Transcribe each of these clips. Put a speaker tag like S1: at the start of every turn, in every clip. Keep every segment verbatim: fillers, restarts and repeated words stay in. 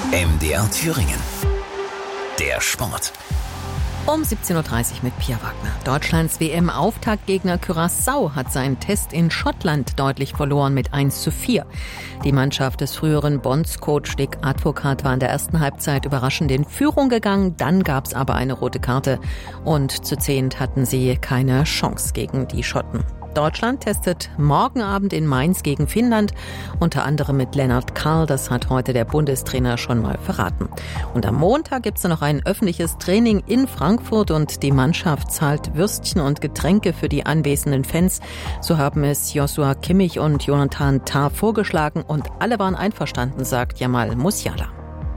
S1: M D R Thüringen. Der Sport.
S2: Um siebzehn Uhr dreißig mit Pia Wagner. Deutschlands W M-Auftaktgegner Curaçao hat seinen Test in Schottland deutlich verloren mit eins zu vier. Die Mannschaft des früheren Bonds-Coach Dick Advocaat war in der ersten Halbzeit überraschend in Führung gegangen. Dann gab es aber eine rote Karte und zu zehnt hatten sie keine Chance gegen die Schotten. Deutschland testet morgen Abend in Mainz gegen Finnland, unter anderem mit Lennart Karl, das hat heute der Bundestrainer schon mal verraten. Und am Montag gibt es noch ein öffentliches Training in Frankfurt und die Mannschaft zahlt Würstchen und Getränke für die anwesenden Fans. So haben es Joshua Kimmich und Jonathan Tah vorgeschlagen und alle waren einverstanden, sagt Jamal Musiala.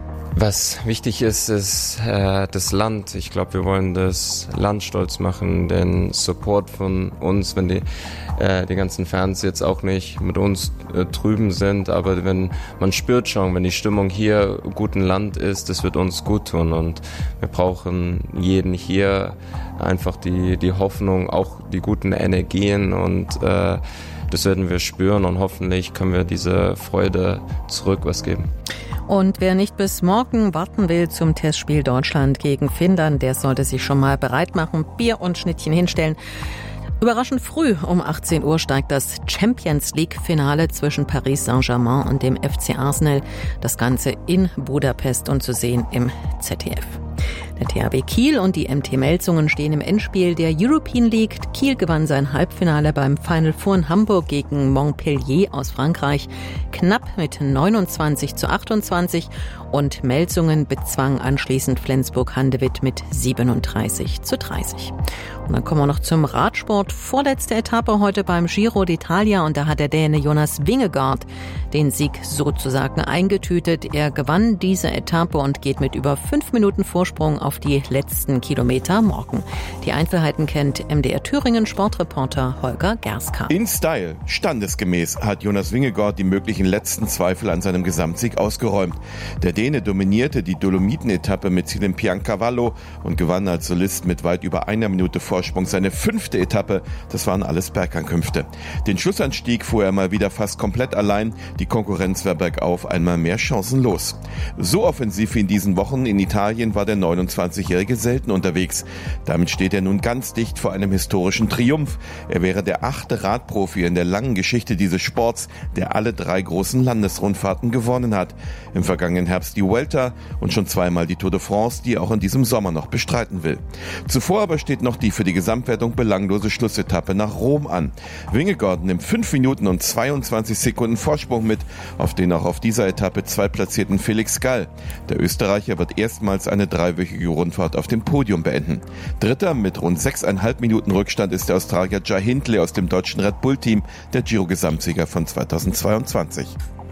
S3: Was wichtig ist, ist äh, das Land. Ich glaube, wir wollen das Land stolz machen, den Support von uns, wenn die äh, die ganzen Fans jetzt auch nicht mit uns äh, drüben sind, aber wenn man spürt schon, wenn die Stimmung hier gut im Land ist, das wird uns gut tun und wir brauchen jeden hier einfach die die Hoffnung, auch die guten Energien und äh, das werden wir spüren und hoffentlich können wir diese Freude zurück was geben.
S2: Und wer nicht bis morgen warten will zum Testspiel Deutschland gegen Finnland, der sollte sich schon mal bereit machen, Bier und Schnittchen hinstellen. Überraschend früh um achtzehn Uhr steigt das Champions-League-Finale zwischen Paris Saint-Germain und dem F C Arsenal. Das Ganze in Budapest und zu sehen im Z D F. Der T H W Kiel und die M T Melsungen stehen im Endspiel der European League. Kiel gewann sein Halbfinale beim Final Four in Hamburg gegen Montpellier aus Frankreich knapp mit neunundzwanzig zu achtundzwanzig und Melsungen bezwang anschließend Flensburg-Handewitt mit siebenunddreißig zu dreißig. Und dann kommen wir noch zum Radsport. Vorletzte Etappe heute beim Giro d'Italia und da hat der Däne Jonas Vingegaard den Sieg sozusagen eingetütet. Er gewann diese Etappe und geht mit über fünf Minuten Vorsprung auf die letzten Kilometer morgen. Die Einzelheiten kennt M D R Thüringen Sportreporter Holger Gerska.
S4: In Style, standesgemäß, hat Jonas Vingegaard die möglichen letzten Zweifel an seinem Gesamtsieg ausgeräumt. Der Däne dominierte die Dolomiten-Etappe mit Ziel in Piancavallo und gewann als Solist mit weit über einer Minute Vorsprung seine fünfte Etappe. Das waren alles Bergankünfte. Den Schlussanstieg fuhr er mal wieder fast komplett allein. Die Konkurrenz war bergauf einmal mehr chancenlos. So offensiv wie in diesen Wochen in Italien war der neunundzwanzigjährige selten unterwegs. Damit steht er nun ganz dicht vor einem historischen Triumph. Er wäre der achte Radprofi in der langen Geschichte dieses Sports, der alle drei großen Landesrundfahrten gewonnen hat. Im vergangenen Herbst die Vuelta und schon zweimal die Tour de France, die er auch in diesem Sommer noch bestreiten will. Zuvor aber steht noch die für die Gesamtwertung belanglose Schlussetappe nach Rom an. Vingegaard nimmt fünf Minuten und zweiundzwanzig Sekunden Vorsprung mit auf den auch auf dieser Etappe zweitplatzierten Felix Gall. Der Österreicher wird erstmals eine dreiwöchige Rundfahrt auf dem Podium beenden. Dritter mit rund sechseinhalb Minuten Rückstand ist der Australier Jai Hindley aus dem deutschen Red Bull-Team, der Giro-Gesamtsieger von zweitausendzweiundzwanzig.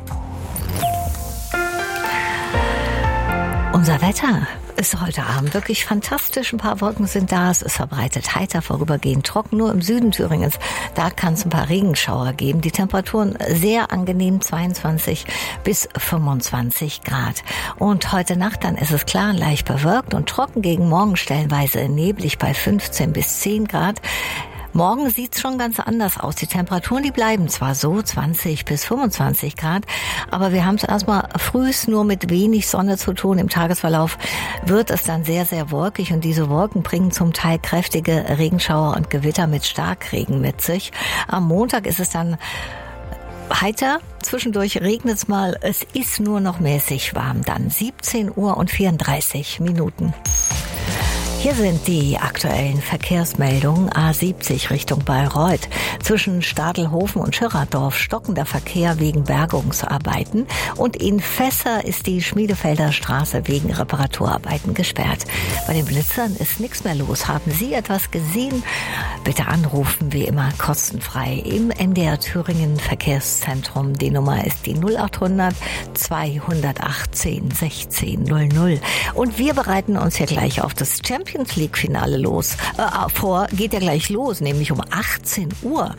S5: Unser Wetter ist heute Abend wirklich fantastisch. Ein paar Wolken sind da. Es ist verbreitet heiter, vorübergehend trocken. Nur im Süden Thüringens, da kann es ein paar Regenschauer geben. Die Temperaturen sehr angenehm, zweiundzwanzig bis fünfundzwanzig Grad. Und heute Nacht dann ist es klar, leicht bewölkt und trocken, gegen morgen stellenweise neblig bei fünfzehn bis zehn Grad. Morgen sieht's schon ganz anders aus. Die Temperaturen, die bleiben zwar so, zwanzig bis fünfundzwanzig Grad, aber wir haben es erstmal frühs nur mit wenig Sonne zu tun. Im Tagesverlauf wird es dann sehr, sehr wolkig und diese Wolken bringen zum Teil kräftige Regenschauer und Gewitter mit Starkregen mit sich. Am Montag ist es dann heiter, zwischendurch regnet's mal. Es ist nur noch mäßig warm dann. siebzehn Uhr und vierunddreißig Minuten. Hier sind die aktuellen Verkehrsmeldungen. A siebzig Richtung Bayreuth. Zwischen Stadelhofen und Schirrerdorf stockender Verkehr wegen Bergungsarbeiten. Und in Fässer ist die Schmiedefelder Straße wegen Reparaturarbeiten gesperrt. Bei den Blitzern ist nichts mehr los. Haben Sie etwas gesehen? Bitte anrufen, wie immer kostenfrei im M D R Thüringen Verkehrszentrum. Die Nummer ist die null achthundert zweihundertachtzehn sechzehn null null. Und wir bereiten uns hier gleich auf das Champions League Finale los. Äh, vor geht ja gleich los, nämlich um achtzehn Uhr.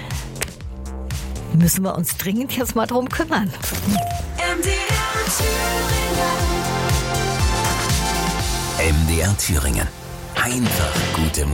S5: Müssen wir uns dringend jetzt mal drum kümmern.
S1: M D R Thüringen. M D R Thüringen. Einfach gute Musik.